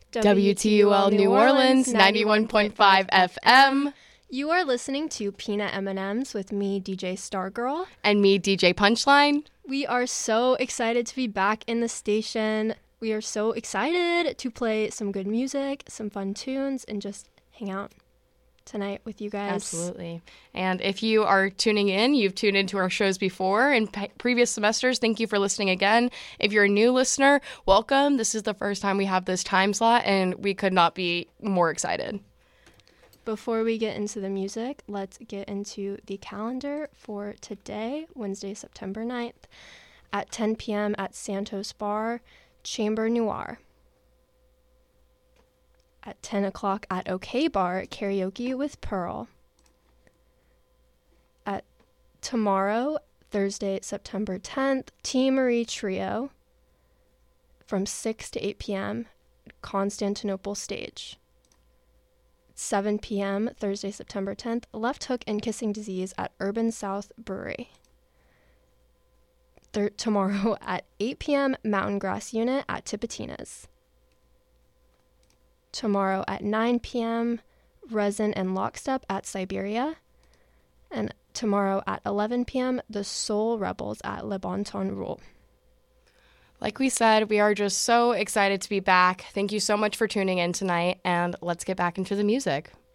WTUL New Orleans 91.5 FM. You are listening to Peanut M&Ms with me, DJ Stargirl. And me, DJ Punchline. We are so excited to be back in the station. We are so excited to play some good music, some fun tunes, and just hang out tonight with you guys. Absolutely. And if you are tuning in, you've tuned into our shows before in previous semesters. Thank you for listening again. If you're a new listener, welcome. This is the first time we have this time slot, and we could not be more excited. Before we get into the music, let's get into the calendar for today, Wednesday, September 9th, at 10 p.m. at Santos Bar, Chamber Noir. At 10 o'clock at OK Bar, karaoke with Pearl. At tomorrow, Thursday, September 10th, Tea Marie Trio from 6 to 8 p.m. Constantinople Stage. 7 p.m. Thursday, September 10th, Left Hook and Kissing Disease at Urban South Brewery. Tomorrow at 8 p.m., Mountain Grass Unit at Tipitina's. Tomorrow at 9 p.m., Resin and Lockstep at Siberia. And tomorrow at 11 p.m., the Soul Rebels at Le Bon Ton Rule. Like we said, we are just so excited to be back. Thank you so much for tuning in tonight, and let's get back into the music.